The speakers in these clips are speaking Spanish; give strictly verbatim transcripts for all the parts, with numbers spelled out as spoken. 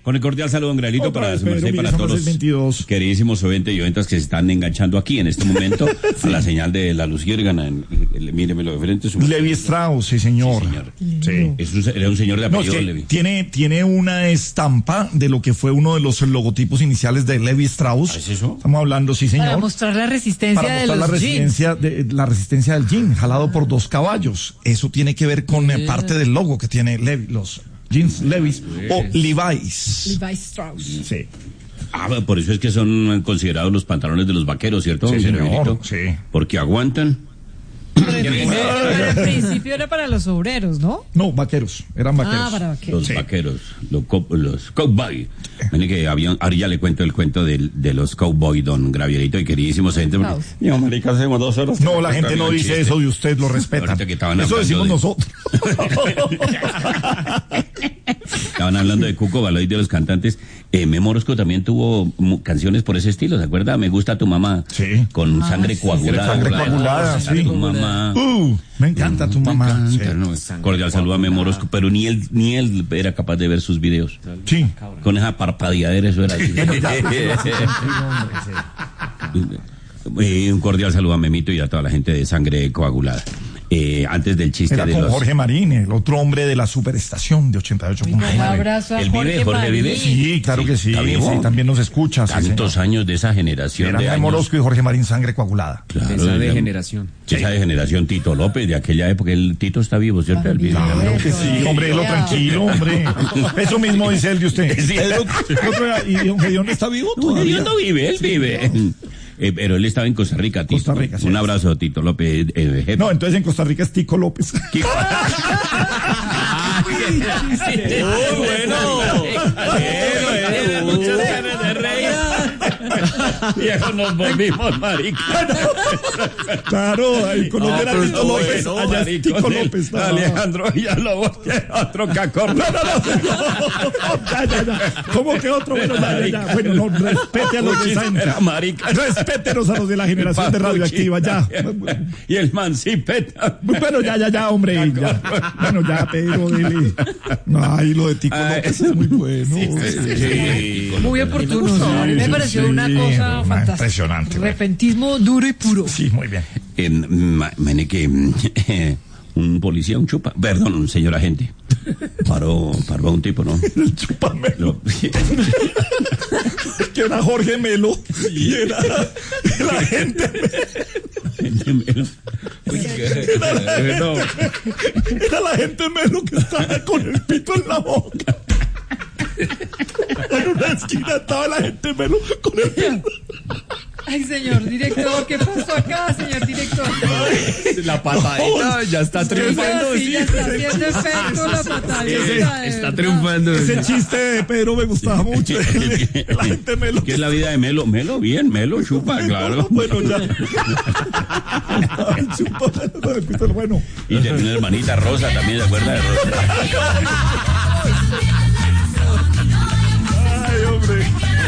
Con el cordial saludo, don Graelito, Otra para vez, su merced y Pedro, para mire, todos somos el veintidós. los queridísimos oyentes y oyentas que se están enganchando aquí en este momento a la señal de la Luciérgana. Míreme lo diferente. Su... Levi Strauss, sí, señor. Sí, señor. Sí. Es un, era un señor de No, apellido, es que Levi. tiene, tiene una estampa de lo que fue uno de los logotipos iniciales de Levi Strauss. ¿Es eso? Estamos hablando, sí, señor. Para mostrar la resistencia Para de mostrar los la jeans. resistencia, de, la resistencia del jean, jalado por dos caballos. Eso tiene que ver con eh, parte del logo que tiene Levi, los jeans Levi's o Levi's. Levi Strauss. Sí. Ah, por eso es que son considerados los pantalones de los vaqueros, ¿cierto? Sí, don señor, Graelito? sí. Porque aguantan. Pero al principio, pero al principio era para los obreros, ¿no? No, vaqueros, eran vaqueros. Ah, para vaqueros. Los Sí. vaqueros, los, co- los cowboy. Miren que había, ahora ya le cuento el cuento de, de los cowboy, don Gravierito y queridísimos gente. Porque, Strauss. no, marica, hacemos dos horas. No, la gente no dice Chiste. eso y usted lo respeta. Ahorita que estaban Eso hablando decimos de- nosotros. Estaban hablando de Cuco Baloy, de los cantantes. Eh, Memo Orozco también tuvo mu- canciones por ese estilo, ¿se acuerda? Me gusta tu mamá. Sí. Con Ah, sangre sí, coagulada. sangre ¿verdad? coagulada, Sangre sí. Tu mamá. Uh, me encanta tu mamá. Me Sí. encanta, no, cordial saludo a Memo Orozco, pero ni él, ni él era capaz de ver sus videos. Sí. Con esa parpadeadera, eso era así. Eh, un cordial saludo a Memito y a toda la gente de sangre coagulada. Eh, antes del chiste Era de con los... Jorge Marín, el otro hombre de la superestación de ochenta y ocho punto Un nueve. abrazo a ¿Él vive, Jorge Jorge vive? Marín. Sí, claro que sí. ¿Está vivo? Sí, también nos escucha. Sí, Tantos señor. años de esa generación Era de Memo años. Orozco y Jorge Marín, sangre coagulada. Claro, De esa era- degeneración. Esa degeneración Tito López de aquella época. El Tito está vivo, ¿cierto? Él vive. Claro que sí, hombre, lo tranquilo, hombre. Eso mismo dice él de usted. Sí. El otro- el otro era- ¿Y don Gedeón está vivo todavía? Él no vive, él vive. Eh, pero él estaba en Costa Rica, Tito. Costa Rica, sí. Un abrazo, Tito López. Eh, jefe. No, entonces en Costa Rica es Tico López. Kiko. Muy bueno. Tiene muchas ganas de reír. Viejo, nos volvimos marica. Claro, ahí Colombia era Tito López, allá es Tico López. No, Alejandro Villalobos, otro cacorro. no, no, ya, ya, ya. ¿Cómo que otro? Bueno, ya, ya, ya. Bueno, no, respete a los de esa gente. Era marica. Respétenos a los de la generación de radioactiva, ya. Y el mancipeta. Bueno, ya, ya, ya, hombre. Ya. Bueno, ya, Pedro, dile. No, ahí lo de Tico Ay, López es muy bueno. Sí. Muy oportuno, ¿no? A mí me sí, pareció sí, una cosa una fantástica. impresionante, güey. Repentismo duro y puro. Sí, muy bien. Eh, ma- mene que eh, un policía, un chupa, perdón, un señor agente, paró, paró a un tipo, ¿no? El chupamelo. Lo- Que era Jorge Melo. Y era la gente. No. Era la gente Melo que estaba con el pito en la boca. En una esquina estaba la gente Melo con el pito. Ay, señor director, ¿qué pasó acá, señor director? La patadita ya está triunfando. Sí, ya está haciendo efecto la patadita. de Está verdad. triunfando. Ese chiste de Pedro me gustaba mucho. La gente Melo. ¿Qué es la vida de Melo? Melo, bien, Melo, chupa, claro. Bueno, ya. Ay, chupa, el pito, bueno. Y tenía una hermanita Rosa también, ¿se acuerda de Rosa? Ay, hombre.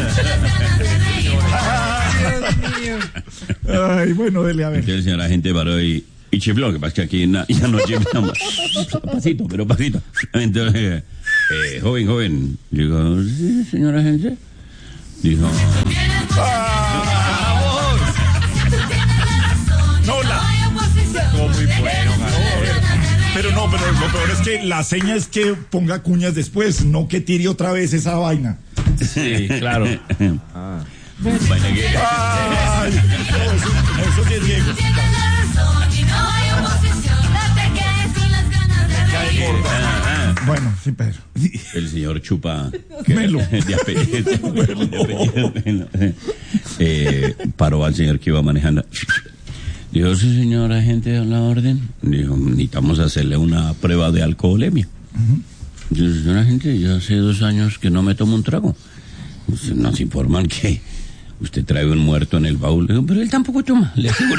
Dios mío. Ay, bueno, dele a ver. Entonces el señor agente paró y, y chifló, que pasa que aquí na- ya no chiflamos. Pasito, pero pasito. Entonces, eh, joven, joven, digo, sí, señor agente. Dijo, No, la. Estuvo muy bueno, Pero no, pero lo peor es que la seña es que ponga cuñas después, no que tire otra vez esa vaina. sí, claro. Bueno, que- Ay, no, eso, eso sí es Diego. Ah, ah. Bueno, sí, Pedro. El señor chupa Melo. de apellido, de apellido Melo. Eh, paró al señor que iba manejando. Dijo, sí, señor agente, a la orden. Dijo, necesitamos hacerle una prueba de alcoholemia. Dijo, señor agente, yo hace dos años que no me tomo un trago. Pues, nos informan que usted trae un muerto en el baúl. Dijo, pero él tampoco toma, le aseguro.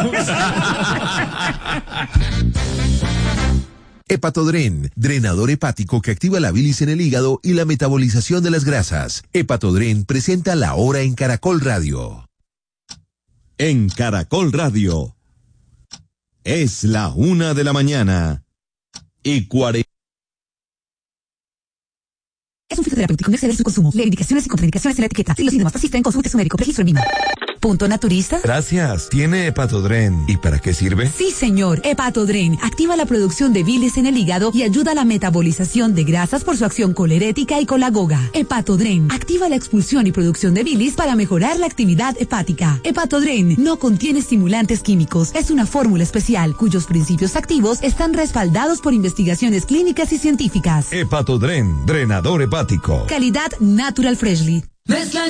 Hepatodren, drenador hepático que activa la bilis en el hígado y la metabolización de las grasas. Hepatodren presenta La Hora en Caracol Radio. En Caracol Radio. Es la una de la mañana y cuarenta. Es un terapéutico no exceder su consumo. Lee indicaciones y contraindicaciones en la etiqueta. Si los síntomas persisten, consulte a su médico. Registro en Vima. ¿Punto naturista? Gracias. ¿Tiene Hepatodren? ¿Y para qué sirve? Sí, señor. Hepatodren activa la producción de bilis en el hígado y ayuda a la metabolización de grasas por su acción colerética y colagoga. Hepatodren activa la expulsión y producción de bilis para mejorar la actividad hepática. Hepatodren no contiene estimulantes químicos. Es una fórmula especial cuyos principios activos están respaldados por investigaciones clínicas y científicas. Hepatodren, drenador hepático. Calidad Natural Freshly.